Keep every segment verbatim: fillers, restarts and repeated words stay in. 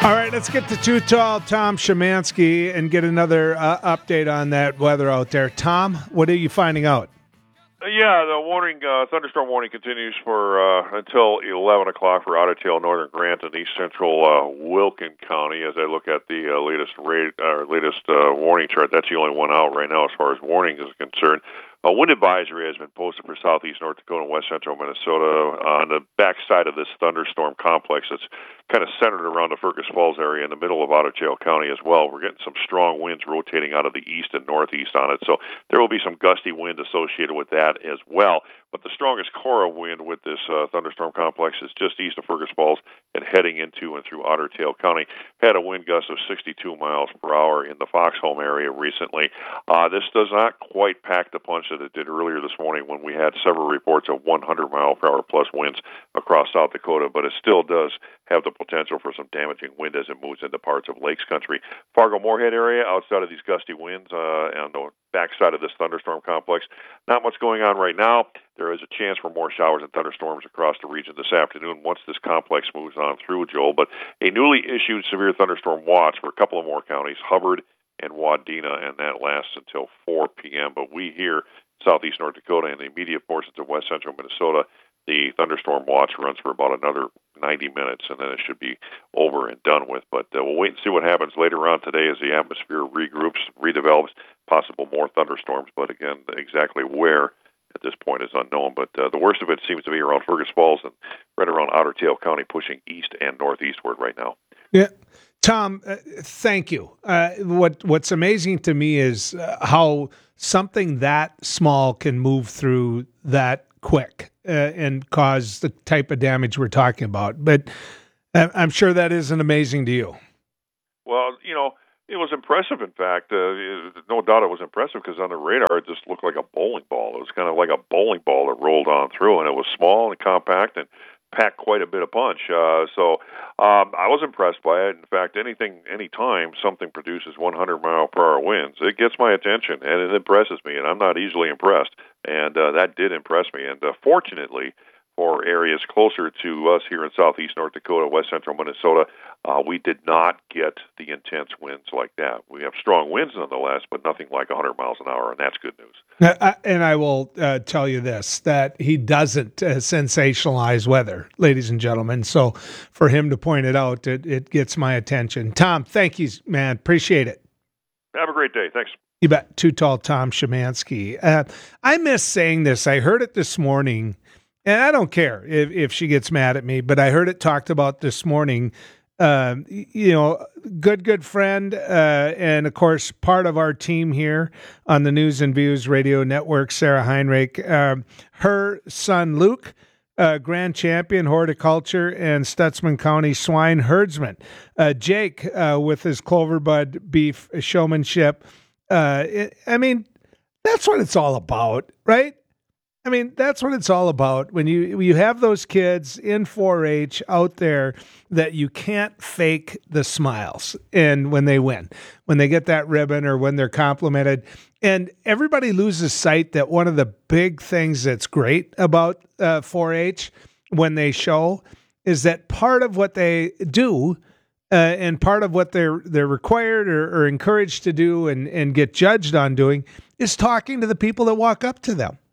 All right, let's get to Too Tall Tom Szymanski and get another uh, update on that weather out there. Tom, what are you finding out? Uh, yeah, the warning, uh, thunderstorm warning continues for uh, until eleven o'clock for Otter Tail, Northern Grant, and East Central uh, Wilkin County. As I look at the uh, latest rate, uh, latest uh, warning chart, that's the only one out right now as far as warning is concerned. A wind advisory has been posted for southeast North Dakota and west central Minnesota on the backside of this thunderstorm complex. It's kind of centered around the Fergus Falls area in the middle of Otter Tail County as well. We're getting some strong winds rotating out of the east and northeast on it, so there will be some gusty wind associated with that as well. But the strongest core of wind with this uh, thunderstorm complex is just east of Fergus Falls and heading into and through Otter Tail County. Had a wind gust of sixty-two miles per hour in the Foxholm area recently. Uh, this does not quite pack the punch that it did earlier this morning when we had several reports of one hundred mile per hour plus winds across South Dakota, but it still does have the potential for some damaging wind as it moves into parts of Lakes Country. Fargo-Moorhead area, outside of these gusty winds uh, on the backside of this thunderstorm complex, not much going on right now. There is a chance for more showers and thunderstorms across the region this afternoon once this complex moves on through, Joel. But a newly issued severe thunderstorm watch for a couple of more counties, Hubbard and Wadena, and that lasts until four p.m. But we here, southeast North Dakota and the immediate portions of west central Minnesota, the thunderstorm watch runs for about another ninety minutes, and then it should be over and done with. But uh, we'll wait and see what happens later on today as the atmosphere regroups, redevelops, possible more thunderstorms. But again, exactly where at this point is unknown. But uh, the worst of it seems to be around Fergus Falls and right around Otter Tail County, pushing east and northeastward right now. Yeah. Tom, uh, thank you. Uh, what What's amazing to me is uh, how something that small can move through that quick uh, and cause the type of damage we're talking about. But uh, I'm sure that isn't amazing to you. Well, you know, it was impressive, in fact. Uh, no doubt it was impressive because on the radar it just looked like a bowling ball. It was kind of like a bowling ball that rolled on through, and it was small and compact and packed quite a bit of punch. Uh, so um, I was impressed by it. In fact, anything, any time something produces one hundred mile per hour winds, it gets my attention, and it impresses me, and I'm not easily impressed. And uh, that did impress me. And uh, fortunately, for areas closer to us here in southeast North Dakota, west central Minnesota, uh, we did not get the intense winds like that. We have strong winds nonetheless, but nothing like one hundred miles an hour, and that's good news. Now, I, and I will uh, tell you this, that he doesn't uh, sensationalize weather, ladies and gentlemen. So for him to point it out, it, it gets my attention. Tom, thank you, man. Appreciate it. Have a great day. Thanks. You bet. Too Tall Tom Szymanski. Uh, I miss saying this. I heard it this morning. And I don't care if, if she gets mad at me, but I heard it talked about this morning. Uh, you know, good, good friend, uh, and of course, part of our team here on the News and Views Radio Network, Sarah Heinrich. Uh, her son, Luke, uh, grand champion horticulture and Stutzman County swine herdsman. Uh, Jake, uh, with his Cloverbud beef showmanship. Uh, it, I mean, that's what it's all about, right? I mean, that's what it's all about. When you you have those kids in four H out there that you can't fake the smiles, and when they win, when they get that ribbon or when they're complimented, and everybody loses sight that one of the big things that's great about uh, four H when they show is that part of what they do uh, and part of what they're they're required or, or encouraged to do and, and get judged on doing is talking to the people that walk up to them.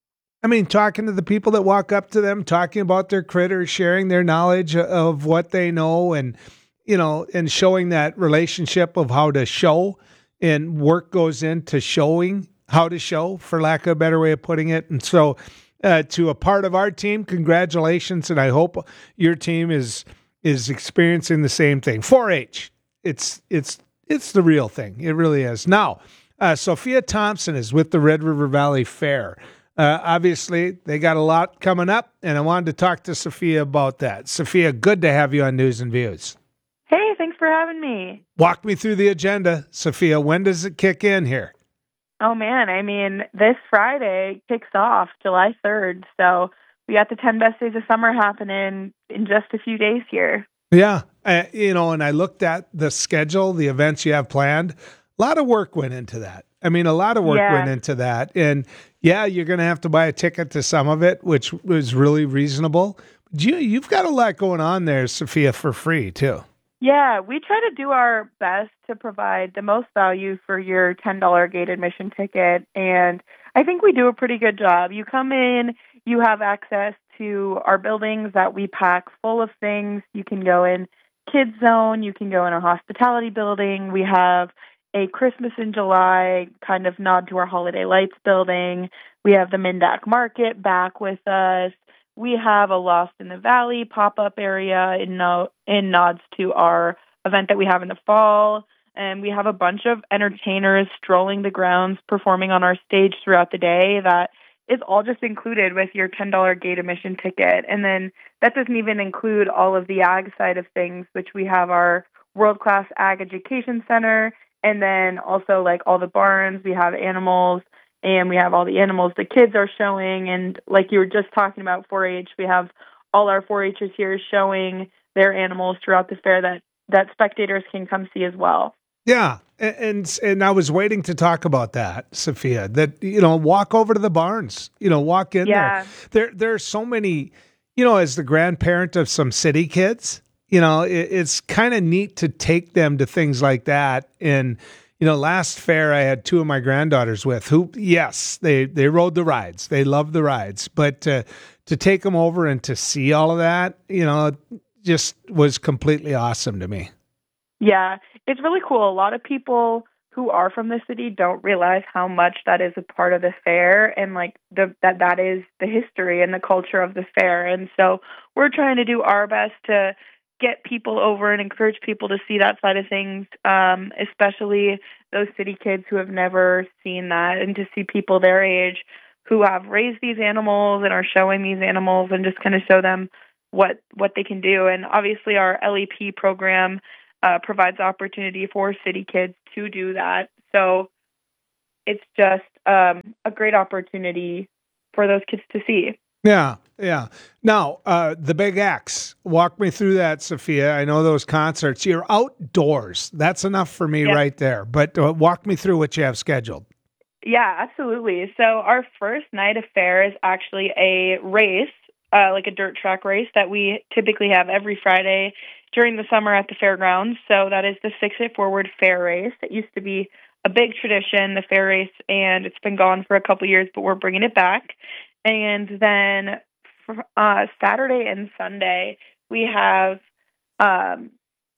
I mean, talking to the people that walk up to them, talking about their critters, sharing their knowledge of what they know, and, you know, and showing that relationship of how to show, and work goes into showing how to show, for lack of a better way of putting it. And so uh, to a part of our team, congratulations. And I hope your team is, is experiencing the same thing. four H, it's, it's, it's the real thing. It really is. Now, uh, Sophia Thompson is with the Red River Valley Fair. Uh, obviously, they got a lot coming up, and I wanted to talk to Sophia about that. Sophia, good to have you on News and Views. Hey, thanks for having me. Walk me through the agenda, Sophia. When does it kick in here? Oh, man. I mean, this Friday kicks off July third, so we got the ten Best Days of Summer happening in just a few days here. Yeah. Uh, you know, and I looked at the schedule, the events you have planned. A lot of work went into that. I mean, a lot of work yeah. went into that. And yeah, you're going to have to buy a ticket to some of it, which was really reasonable. But you, you've got a lot going on there, Sophia, for free too. Yeah, we try to do our best to provide the most value for your ten dollars gate admission ticket, and I think we do a pretty good job. You come in, you have access to our buildings that we pack full of things. You can go in Kids Zone, you can go in our hospitality building. We have a Christmas in July kind of nod to our Holiday Lights building. We have the Mindak Market back with us. We have a Lost in the Valley pop-up area in, no, in nods to our event that we have in the fall. And we have a bunch of entertainers strolling the grounds, performing on our stage throughout the day. That is all just included with your ten dollars gate admission ticket. And then that doesn't even include all of the ag side of things, which we have our world-class ag education center. And then also like all the barns, we have animals. And we have all the animals the kids are showing. And like you were just talking about four H, we have all our four H'ers here showing their animals throughout the fair that, that spectators can come see as well. Yeah. And, and and I was waiting to talk about that, Sophia, that, you know, walk over to the barns, you know, walk in yeah. there. There, there are so many, you know, as the grandparent of some city kids, you know, it, it's kind of neat to take them to things like that. And, you know, last fair I had two of my granddaughters with who, yes, they, they rode the rides. They loved the rides. But uh, to take them over and to see all of that, you know, just was completely awesome to me. Yeah, it's really cool. A lot of people who are from the city don't realize how much that is a part of the fair and like the that that is the history and the culture of the fair. And so we're trying to do our best to get people over and encourage people to see that side of things, um, especially those city kids who have never seen that, and to see people their age who have raised these animals and are showing these animals and just kind of show them what what they can do. And obviously our L E P program uh, provides opportunity for city kids to do that. So it's just um, a great opportunity for those kids to see. Yeah, yeah. Now, uh, the Big X, walk me through that, Sophia. I know those concerts. You're outdoors. That's enough for me Yep. right there. But uh, walk me through what you have scheduled. Yeah, absolutely. So our first night of fair is actually a race, uh, like a dirt track race that we typically have every Friday during the summer at the fairgrounds. So that is the Fix It Forward Fair Race. It used to be a big tradition, the fair race, and it's been gone for a couple years, but we're bringing it back. And then uh, Saturday and Sunday we have um,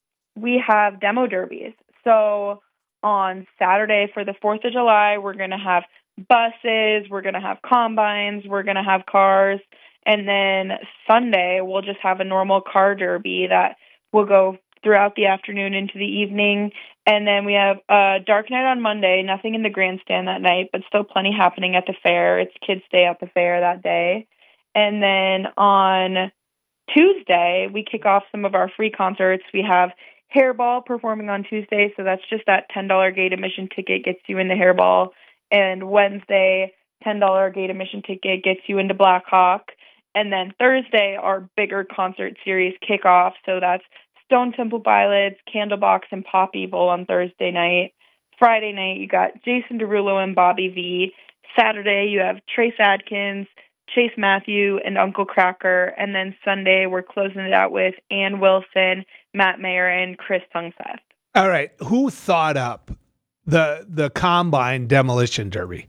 we have demo derbies. So on Saturday for the fourth of July, we're going to have buses, we're going to have combines, we're going to have cars, and then Sunday we'll just have a normal car derby that will go throughout the afternoon into the evening. And then we have a dark night on Monday, nothing in the grandstand that night, but still plenty happening at the fair. It's Kids Day at the fair that day. And then on Tuesday, we kick off some of our free concerts. We have Hairball performing on Tuesday, so that's just that ten dollars gate admission ticket gets you into Hairball. And Wednesday, ten dollars gate admission ticket gets you into Black Hawk. And then Thursday, our bigger concert series kickoff, so that's Stone Temple Pilots, Candlebox, and Pop Evil on Thursday night. Friday night, you got Jason Derulo and Bobby V. Saturday, you have Trace Adkins, Chase Matthew, and Uncle Cracker. And then Sunday, we're closing it out with Ann Wilson, Matt Mayer, and Chris Tungseth. All right. Who thought up the the Combine Demolition Derby?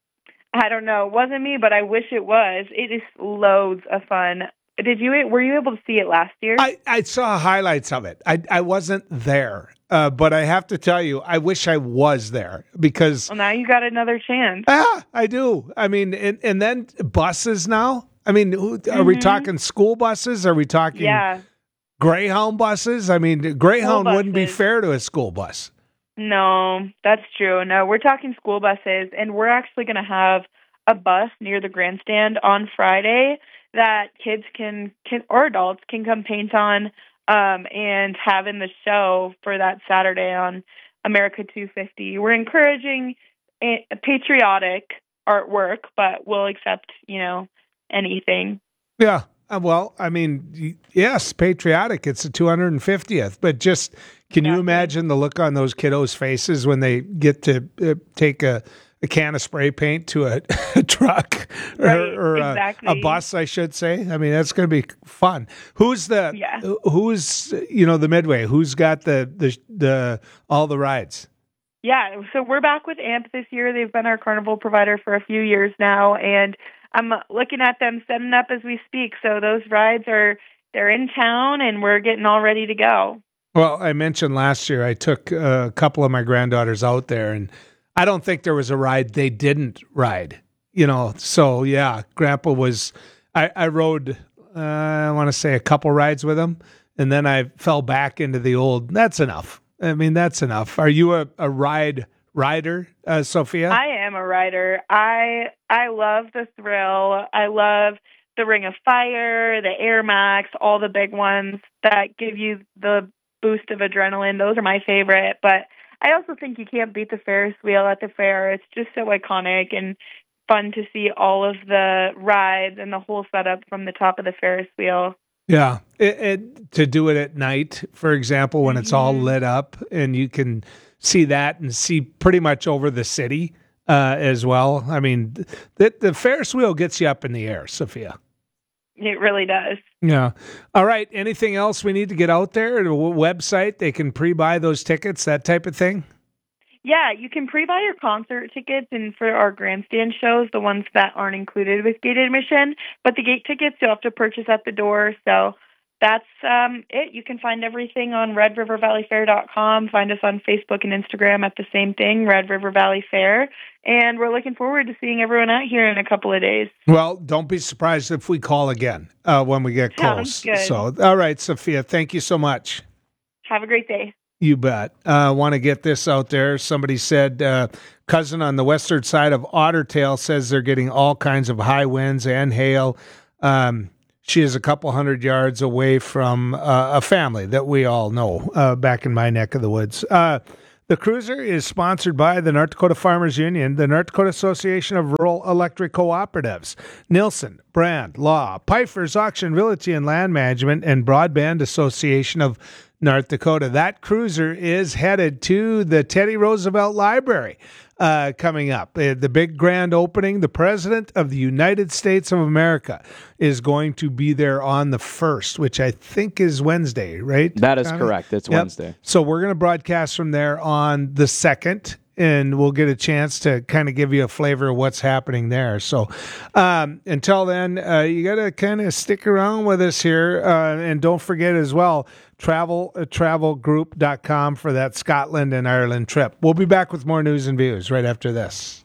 I don't know. It wasn't me, but I wish it was. It is loads of fun. Did you? Were you able to see it last year? I, I saw highlights of it. I, I wasn't there, uh, but I have to tell you, I wish I was there because. Well, now you got another chance. Yeah, I do. I mean, and, and then buses now. I mean, who, are mm-hmm. we talking school buses? Are we talking yeah. Greyhound buses? I mean, Greyhound wouldn't be fair to a school bus. No, that's true. No, we're talking school buses, and we're actually going to have a bus near the grandstand on Friday that kids can, can or adults can come paint on um, and have in the show for that Saturday on America two fifty. We're encouraging a, a patriotic artwork, but we'll accept, you know, anything. Yeah. Well, I mean, yes, patriotic. It's the two hundred fiftieth, but just can exactly. you imagine the look on those kiddos' faces when they get to uh, take a, a can of spray paint to a, a truck or, Right, or exactly. a, a bus, I should say. I mean, that's going to be fun. Who's the Yeah. who's you know the Midway? Who's got the the the all the rides? Yeah, so we're back with A M P this year. They've been our carnival provider for a few years now, and I'm looking at them setting up as we speak. So those rides are they're in town, and we're getting all ready to go. Well, I mentioned last year I took a couple of my granddaughters out there, and I don't think there was a ride they didn't ride. You know, so yeah, Grandpa was. I, I rode. Uh, I want to say a couple rides with him, and then I fell back into the old. That's enough. I mean, that's enough. Are you a, a ride rider, uh, Sophia? I am a rider. I I love the thrill. I love the Ring of Fire, the Air Max, all the big ones that give you the boost of adrenaline. Those are my favorite. But I also think you can't beat the Ferris wheel at the fair. It's just so iconic and fun to see all of the rides and the whole setup from the top of the Ferris wheel. Yeah, it, it, to do it at night, for example, when it's all lit up and you can see that and see pretty much over the city uh, as well. I mean, the, the Ferris wheel gets you up in the air, Sophia. It really does. Yeah. All right. Anything else we need to get out there? A website they can pre-buy those tickets, that type of thing? Yeah, you can pre-buy your concert tickets and for our grandstand shows, the ones that aren't included with gate admission. But the gate tickets you'll have to purchase at the door. So that's um, it. You can find everything on red river valley fair dot com. Find us on Facebook and Instagram at the same thing, Red River Valley Fair. And we're looking forward to seeing everyone out here in a couple of days. Well, don't be surprised if we call again uh, when we get close. Sounds good. So, all right, Sophia, thank you so much. Have a great day. You bet. I uh, want to get this out there. Somebody said, uh, cousin on the western side of Ottertail says they're getting all kinds of high winds and hail. Um, she is a couple hundred yards away from uh, a family that we all know uh, back in my neck of the woods. Uh, the cruiser is sponsored by the North Dakota Farmers Union, the North Dakota Association of Rural Electric Cooperatives, Nilson, Brand, Law, Pfeiffer's Auction, Realty and Land Management, and Broadband Association of North Dakota. That cruiser is headed to the Teddy Roosevelt Library uh, coming up. Uh, the big grand opening. The President of the United States of America is going to be there on the first, which I think is Wednesday, right? That is Connie? correct. It's Yep. Wednesday. So we're going to broadcast from there on the second. And we'll get a chance to kind of give you a flavor of what's happening there. So um, until then, uh, you got to kind of stick around with us here. Uh, and don't forget as well, travel uh, travel group dot com for that Scotland and Ireland trip. We'll be back with more news and views right after this.